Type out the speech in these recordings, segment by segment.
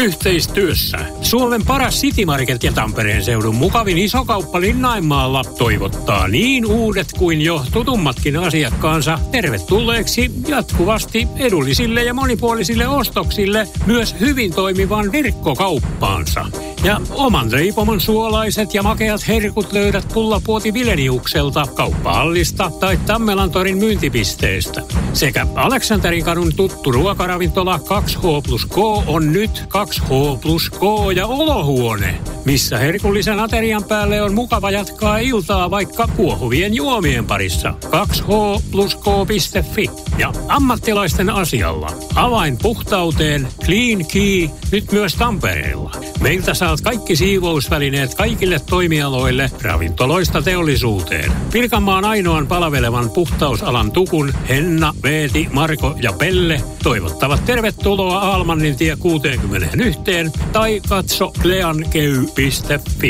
yhteistyössä. Suomen paras City Market ja Tampereen seudun mukavin isokauppa Linnainmaalla toivottaa niin uudet kuin jo tutummatkin asiakkaansa tervetulleeksi jatkuvasti edullisille ja monipuolisille ostoksille myös hyvin toimivan verkkokauppaansa. Ja oman leipomon suolaiset ja makeat herkut löydät Pullapuoti Vileniukselta, Kauppahallista tai Tammelantorin myyntipisteestä. Sekä Aleksanterin kadun tuttu ruokaravintola 2H+K on nyt 2H+K ja olohuone, missä herkullisen aterian päälle on mukava jatkaa iltaa vaikka kuohuvien juomien parissa. 2H+K.fi ja ammattilaisten asialla. Avain puhtauteen Clean Key nyt myös Tampereella. Meiltä saat kaikki siivousvälineet kaikille toimialoille, ravintoloista teollisuuteen. Pirkanmaan ainoan palvelevan puhtausalan tukun Henna, Veeti, Marko ja Pelle toivottavat tervetuloa Almannintie 61 tai katso kleankey.fi.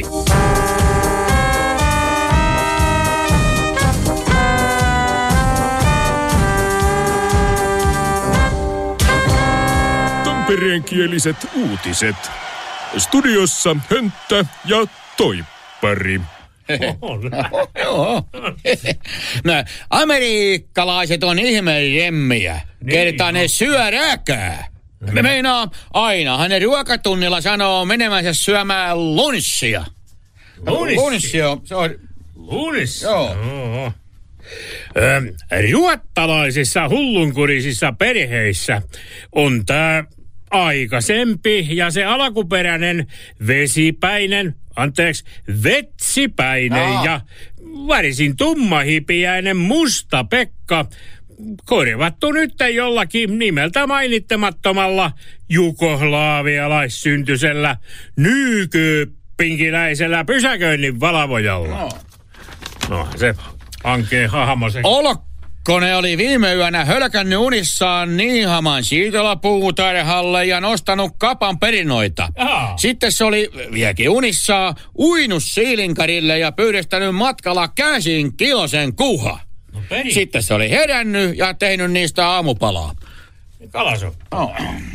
Tampereenkieliset uutiset. Studiossa Hönttä ja Toippari. Joo. No, amerikkalaiset on ihmelemmiä. Kertaa ne syö räkää. Me meinaa, ainahan ne ruokatunnilla sanoo menemänsä syömään lunssia. Lunssio, se on... Lunssio? Joo. Ruottalaisissa hullunkurisissa perheissä on tää aikaisempi ja se alkuperäinen vetsipäinen ja värisin tummahipiäinen musta Pekka korvattu nyt jollakin nimeltä mainittamattomalla jugoslaavialaissyntyisellä nykypinkiläisellä pysäköinnin valvojalla. No se ankee hahmo se. Olkkone oli viime yönä hölkännyt unissaan Niihaman siirtolapuutarhalle ja nostanut kapan perinoita. Sitten se oli vieläkin unissaan uinut siilinkarille ja pyydestänyt matkalla käsin kilosen kuha. No sitten se oli herännyt ja tehnyt niistä aamupalaa. Kalasoppa.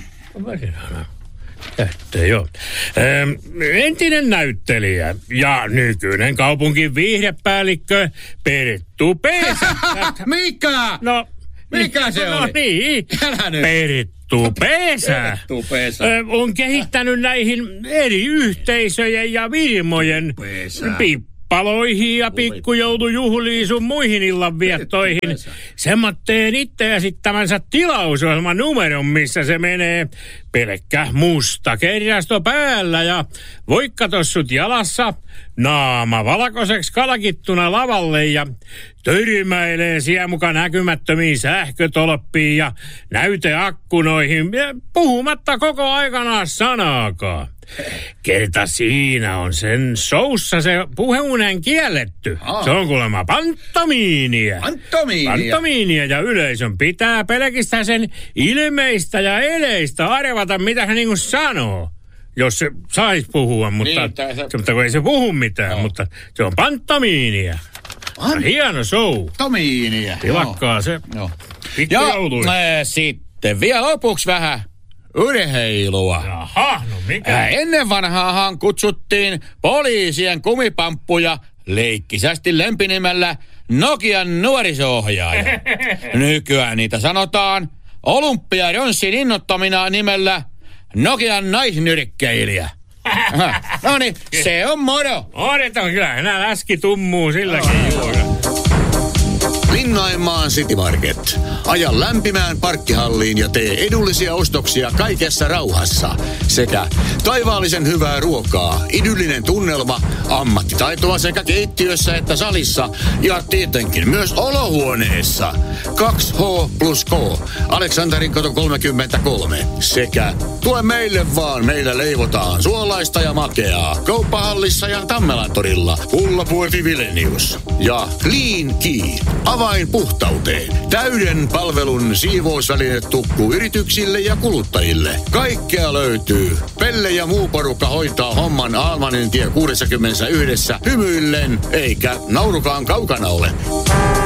Joo. Entinen näyttelijä ja nykyinen kaupunkin viihdepäällikkö Perttu Pesä. Mikä? No, mikä se oli? No niin. Perttu Pesä. On kehittänyt näihin eri yhteisöjen ja firmojen pippaloihin ja pikkujoulujuhliin sun muihin illanviettoihin semmoitteen itse esittämänsä tilausohjelman numeron, missä se menee pelkkä musta kerrasto päällä ja voikkatossut jalassa, naama valkoiseksi kalkittuna lavalle ja törmäilee siellä mukaan näkymättömiin sähkötolppiin ja näyteakkunoihin, puhumatta koko aikana sanaakaan. Kerta siinä on sen soussa se puheunen kielletty. Se on kuulemma pantomiinia ja yleisön pitää pelkistä sen ilmeistä ja eleistä arvata, mitä hän niinku sanoo. Jos se sais puhua, mutta kun ei se puhu mitään, mutta se on pantomiinia. Hieno show. Pantomiinia. Tilakkaa se. Pikkujouluissa. Ja sitten vielä lopuksi vähän urheilua. Jaha, no mikä? Ennen vanhaahan kutsuttiin poliisien kumipamppuja leikkisästi lempinimellä Nokian nuoriso-ohjaaja. Nykyään niitä sanotaan olympiaronssin innottamina nimellä Nokian naisnyrkkeilijä. No niin, se on moro. Odotan kyllä, nää läski tummuu silläkin juoda. Linnainmaan City Market. Aja lämpimään parkkihalliin ja tee edullisia ostoksia kaikessa rauhassa. Sekä taivaallisen hyvää ruokaa, idyllinen tunnelma, ammattitaitoa sekä keittiössä että salissa ja tietenkin myös olohuoneessa. 2H+K, Aleksanterin katu 33. Sekä tue meille vaan, meillä leivotaan suolaista ja makeaa. Kauppahallissa ja Tammelantorilla. Pullapuoti Vilenius. Ja Clean Key. Avain puhtauteen. Täyden palvelun siivousvälinetukku yrityksille ja kuluttajille. Kaikkea löytyy. Pelle ja muu porukka hoitaa homman Almannintie 61 hymyillen, eikä naurukaan kaukana ole.